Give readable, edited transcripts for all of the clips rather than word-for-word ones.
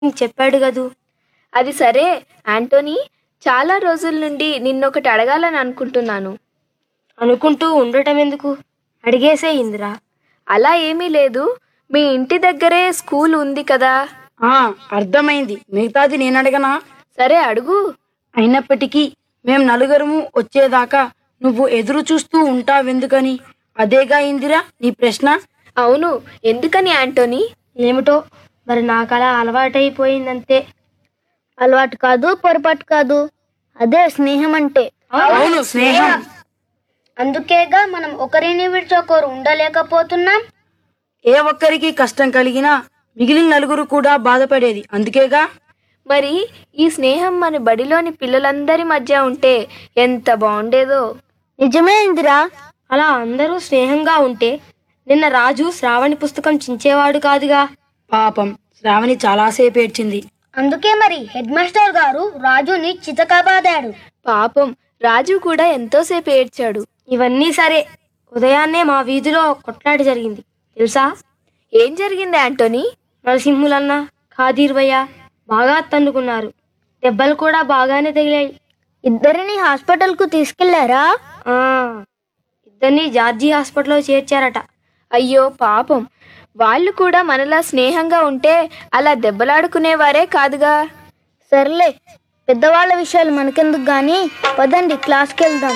చెప్పాడు గదు. అది సరే యాంటోనీ, చాలా రోజుల నుండి నిన్నొకటి అడగాలని అనుకుంటున్నాను. అనుకుంటూ ఉండటం ఎందుకు, అడిగేసే ఇందిరా. అలా ఏమీ లేదు, మీ ఇంటి దగ్గరే స్కూల్ ఉంది కదా. అర్థమైంది, మిగతాది నేను అడగనా? సరే అడుగు. అయినప్పటికీ మేం నలుగురము వచ్చేదాకా నువ్వు ఎదురు చూస్తూ ఉంటావెందుకని? అదేగా ఇందిరా నీ ప్రశ్న? అవును, ఎందుకని యాంటోనీ? ఏమిటో మరి, నాకు అలా అలవాటైపోయిందంతే. అలవాటు కాదు, పొరపాటు కాదు, అదే స్నేహం అంటే. అవును, స్నేహం. అందుకేగా మనం ఒకరిని విడిచి ఒకరు ఉండలేకపోతున్నాం. ఏ ఒక్కరికి కష్టం కలిగినా మిగిలిన నలుగురు కూడా బాధపడేది అందుకేగా. మరి ఈ స్నేహం మన బడిలోని పిల్లలందరి మధ్య ఉంటే ఎంత బాగుండేదో. నిజమే ఇందిరా. అలా అందరూ స్నేహంగా ఉంటే నిన్న రాజు శ్రావణి పుస్తకం చించేవాడు కాదుగా. పాపం శ్రావణి చాలాసేపు ఏడ్చింది. అందుకే మరి హెడ్ మాస్టర్ గారు రాజుని చితకబాదాడు. పాపం రాజు కూడా ఎంతోసేపు ఏడ్చాడు. ఇవన్నీ సరే, ఉదయాన్నే మా వీధిలో కొట్లాట జరిగింది తెలుసా? ఏం జరిగింది యాంటోనీ? నరసింహులన్న, ఖాదీర్వయ్య బాగా తన్నుకున్నారు. దెబ్బలు కూడా బాగానే తగిలాయి. ఇద్దరిని హాస్పిటల్ కు తీసుకెళ్లారా? ఇద్దరిని జార్జి హాస్పిటల్లో చేర్చారట. అయ్యో పాపం, వాళ్ళు కూడా మనలా స్నేహంగా ఉంటే అలా దెబ్బలాడుకునేవారే కాదుగా. సర్లే, పెద్దవాళ్ళ విషయాలు మనకెందుకు గాని, పదండి క్లాస్కి వెళ్దాం.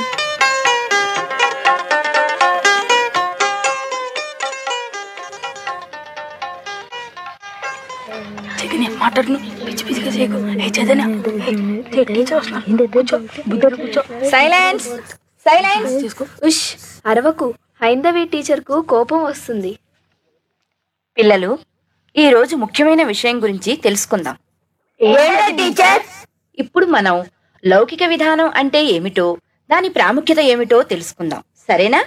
Silence, silence. ఉష్, అరవకు, హైందవి టీచర్కు కోపం వస్తుంది. పిల్లలు, ఈ రోజు ముఖ్యమైన విషయం గురించి తెలుసుకుందాం. ఇప్పుడు మనం లౌకిక విధానం అంటే ఏమిటో, దాని ప్రాముఖ్యత ఏమిటో తెలుసుకుందాం, సరేనా?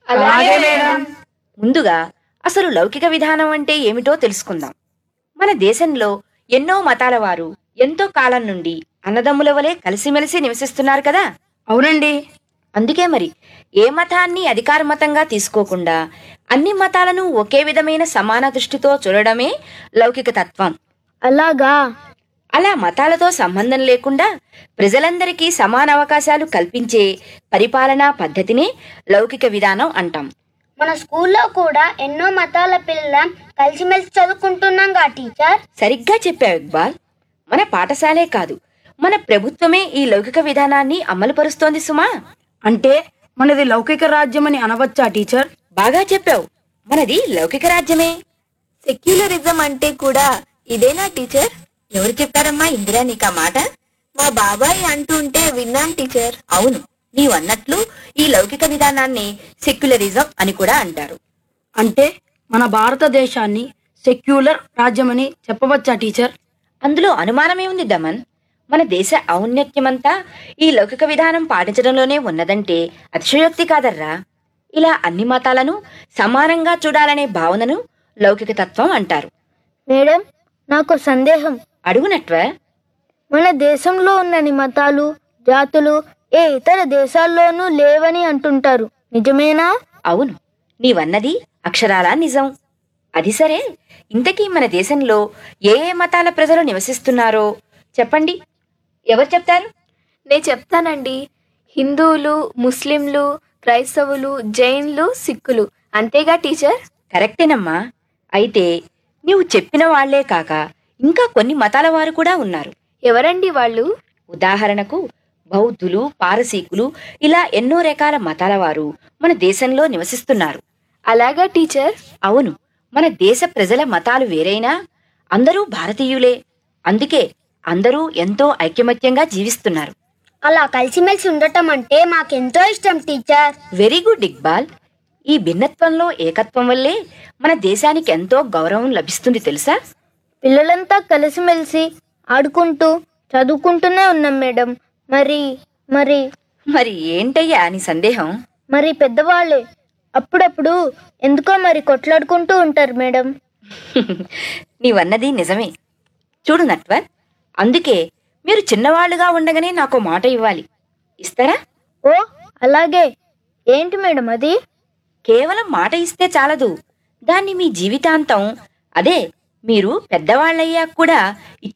ముందుగా అసలు లౌకిక విధానం అంటే ఏమిటో తెలుసుకుందాం. మన దేశంలో ఎన్నో మతాల వారు ఎంతో కాలం నుండి అన్నదమ్ముల వలె కలిసిమెలిసి నివసిస్తున్నారు కదా. అవునండి. అందుకే మరి ఏ మతాన్ని అధికార మతంగా తీసుకోకుండా అన్ని మతాలను ఒకే విధమైన సమాన దృష్టితో చూడడమే లౌకిక తత్వం. అలాగా? అలా మతాలతో సంబంధం లేకుండా ప్రజలందరికీ సమాన అవకాశాలు కల్పించే పరిపాలనా పద్ధతినే లౌకిక విధానం అంటాం. మన స్కూల్లో కూడా ఎన్నో మతాల పిల్లల కలిసిమెలిసి చదువుకుంటున్నాంగా టీచర్. సరిగ్గా చెప్పావు ఇక్బాల్. మన పాఠశాలే కాదు, మన ప్రభుత్వమే ఈ లౌకిక విధానాన్ని అమలుపరుస్తోంది సుమా. అంటే మనది లౌకిక రాజ్యమని అనవచ్చా టీచర్? బాగా చెప్పావు, మనది లౌకిక రాజ్యమే. సెక్యులరిజం అంటే కూడా ఇదేనా టీచర్? ఎవరు చెప్పారమ్మా ఇందిరా నీకా మాట? మా బాబాయ్ అంటుంటే విన్నాం టీచర్. అవును, నీవన్నట్లు ఈ లౌకిక విధానాన్ని సెక్యులరిజం అని కూడా అంటారు. అంటే మన భారతదేశాన్ని సెక్యులర్ రాజ్యమని చెప్పవచ్చా టీచర్? అందులో అనుమానమేముంది దమన్? మన దేశ ఔన్నత్యమంతా ఈ లౌకిక విధానం పాటించడంలోనే ఉన్నదంటే అతిశయోక్తి కాదర్రా. ఇలా అన్ని మతాలను సమానంగా చూడాలనే భావనను లౌకిక తత్వం అంటారు. మేడం, నాకు సందేహం. అడుగునట్వా? మన దేశంలో ఉన్నన్ని మతాలు, జాతులు ఏ ఇతర దేశాల్లోనూ లేవని అంటుంటారు, నిజమేనా? అవును, నీవన్నది అక్షరాలా నిజం. అది సరే, ఇంతకీ మన దేశంలో ఏ ఏ మతాల ప్రజలు నివసిస్తున్నారో చెప్పండి. ఎవరు చెప్తారు? నేను చెప్తానండి. హిందువులు, ముస్లింలు, క్రైస్తవులు, జైన్లు, సిక్కులు. అంతేగా టీచర్? కరెక్టేనమ్మా. అయితే నీవు చెప్పిన వాళ్లే కాక ఇంకా కొన్ని మతాల వారు కూడా ఉన్నారు. ఎవరండి వాళ్ళు? ఉదాహరణకు బౌద్ధులు, పారసీకులు, ఇలా ఎన్నో రకాల మతాల వారు మన దేశంలో నివసిస్తున్నారు. అలాగా టీచర్? అవును, మన దేశ ప్రజల మతాలు వేరైనా అందరూ భారతీయులే. అందుకే అందరూ ఎంతో ఐకమత్యంగా జీవిస్తున్నారు. అలా కలిసిమెలిసి ఉండటం అంటే మాకెంతో ఇష్టం టీచర్. Very good Iqbal. ఈ భిన్నత్వంలో ఏకత్వం వల్లే మన దేశానికి ఎంతో గౌరవం లభిస్తుంది తెలుసా? పిల్లలంతా కలిసిమెలిసి ఆడుకుంటూ చదువుకుంటూనే ఉన్నాం మేడం. మరి మరి మరి ఏంటయ్యా నీ సందేహం? మరి పెద్దవాళ్ళే అప్పుడప్పుడు ఎందుకో మరి కొట్లాడుకుంటూ ఉంటారు మేడం. నీవన్నది నిజమే. చూడు నట్వర్, అందుకే మీరు చిన్నవాళ్లుగా ఉండగానే నాకు మాట ఇవ్వాలి. ఇస్తారా? ఓ అలాగే. ఏంటి మేడం అది? కేవలం మాట ఇస్తే చాలదు, దాన్ని మీ జీవితాంతం, అదే మీరు పెద్దవాళ్ళయ్యాక కూడా